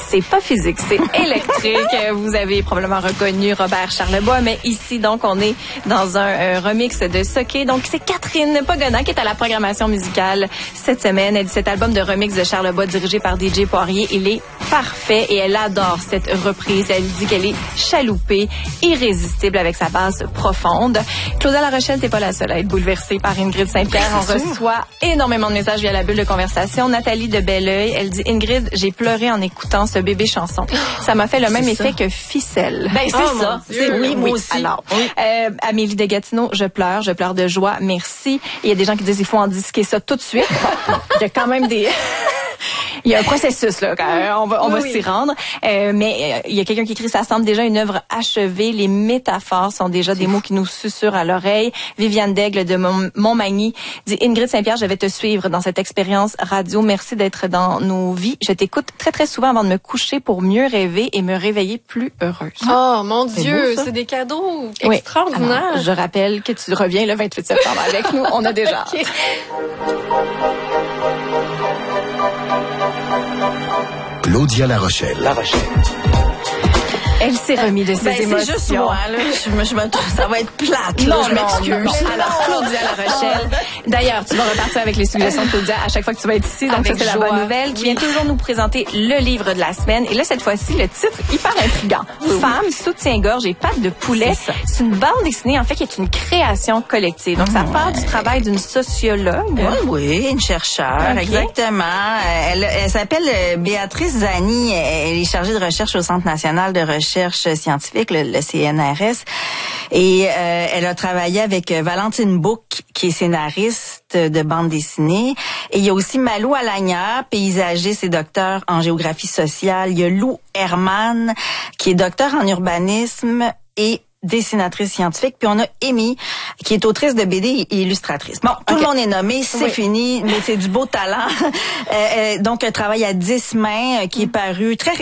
C'est pas physique, c'est électrique. Vous avez probablement reconnu Robert Charlebois, mais ici, donc, on est dans un remix de Soké. Donc, c'est Catherine Pagona qui est à la programmation musicale cette semaine. Elle dit cet album de remix de Charlebois dirigé par DJ Poirier, il est parfait et elle adore cette reprise. Elle dit qu'elle est chaloupée, irrésistible avec sa base profonde. Claudia La Rochelle, t'es pas la seule à être bouleversée par Ingrid Saint-Pierre. On reçoit énormément de messages via la bulle de conversation. Nathalie de Belleuil, elle dit Ingrid, j'ai pleuré en écoutant ce bébé chanson. Ça m'a fait le même effet que Ficelle. Ben c'est ça. Oui, moi aussi. Alors, Amélie de Gatineau, je pleure de joie, merci. Il y a des gens qui disent il faut en disquer ça tout de suite. Il y a quand même des il y a un processus là, on va s'y rendre. Mais il y a quelqu'un qui écrit ça semble déjà une œuvre achevée. Les métaphores sont déjà des mots qui nous susurrent à l'oreille. Viviane Daigle de Montmagny dit Ingrid Saint-Pierre, je vais te suivre dans cette expérience radio. Merci d'être dans nos vies. Je t'écoute très très souvent avant de me coucher pour mieux rêver et me réveiller plus heureuse. Oh mon Dieu, c'est des cadeaux extraordinaires. Alors, je rappelle que tu reviens le 28 septembre avec nous. On a déjà hâte. Claudia La Rochelle. Elle s'est remise de ses émotions. C'est juste moi, là. Je me trouve, ça va être plate, là. Je m'excuse. Alors, Claudia La Rochelle. D'ailleurs, tu vas repartir avec les suggestions de Claudia à chaque fois que tu vas être ici. Donc, avec ça, c'est la bonne nouvelle. Qui vient toujours nous présenter le livre de la semaine. Et là, cette fois-ci, le titre, hyper intriguant. Femme, soutien-gorge et pattes de poulet. C'est une bande dessinée, en fait, qui est une création collective. Donc, ça part du travail d'une sociologue. Oui, une chercheure, exactement. Elle s'appelle Béatrice Zani. Elle est chargée de recherche au Centre national de recherche scientifique, le CNRS. Et elle a travaillé avec Valentine Bouc, qui est scénariste de bande dessinée. Et il y a aussi Malou Alagna, paysagiste et docteur en géographie sociale. Il y a Lou Herman, qui est docteur en urbanisme et dessinatrice scientifique. Puis on a Amy, qui est autrice de BD et illustratrice. Bon, tout le monde est nommé, c'est fini, mais c'est du beau talent. Donc, un travail à 10 mains qui est paru très